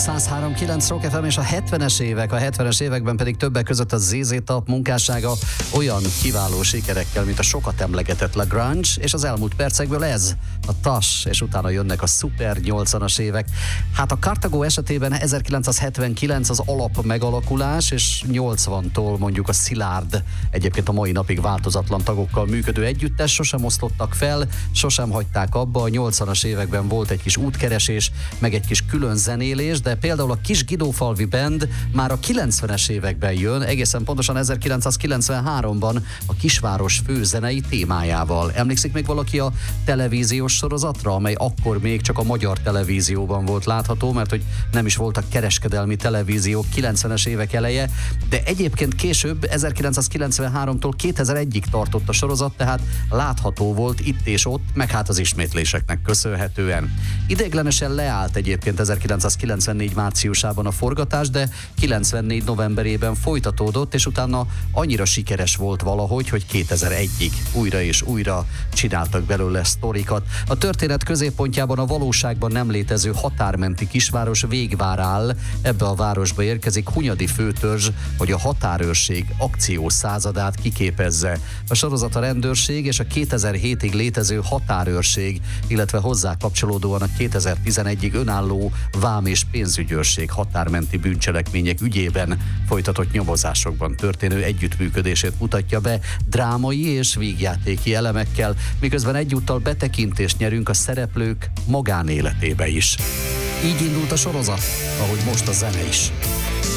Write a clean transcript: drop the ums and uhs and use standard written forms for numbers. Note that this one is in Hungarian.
103.9 Rock FM és a 70-es évek. A 70-es években pedig többek között a ZZ Top munkássága olyan kiváló sikerekkel, mint a sokat emlegetett La Grunge, és az elmúlt percekből ez, a TAS, és utána jönnek a szuper 80-as évek. Hát a Cartago esetében 1979 az alap megalakulás, és 80-tól mondjuk a szilárd, egyébként a mai napig változatlan tagokkal működő együttes sosem osztottak fel, sosem hagyták abba. A 80-as években volt egy kis útkeresés, meg egy kis külön zenélés, de például a Kis Guidófalvi Band már a 90-es években jön, egészen pontosan 1993-ban a kisváros főzenei témájával. Emlékszik még valaki a televíziós sorozatra, amely akkor még csak a magyar televízióban volt látható, mert hogy nem is voltak kereskedelmi televíziók 90-es évek eleje, de egyébként később 1993-tól 2001-ig tartott a sorozat, tehát látható volt itt és ott, meg hát az ismétléseknek köszönhetően. Ideiglenesen leállt egyébként 1994 márciusában a forgatás, de 94 novemberében folytatódott, és utána annyira sikeres volt valahogy, hogy 2001-ig újra és újra csináltak belőle sztorikat. A történet középpontjában a valóságban nem létező határmenti kisváros Végvár áll. Ebbe a városba érkezik Hunyadi főtörzs, hogy a határőrség akció századát kiképezze. A sorozat a rendőrség és a 2007-ig létező határőrség, illetve hozzá kapcsolódóan a 2011-ig önálló vám- és pénzügyőrség határmenti bűncselekmények ügyében folytatott nyomozásokban történő együttműködését mutatja be drámai és vígjátéki elemekkel, miközben egyúttal betekintést nyerünk a szereplők magánéletébe is. Így indult a sorozat, ahogy most a zene is.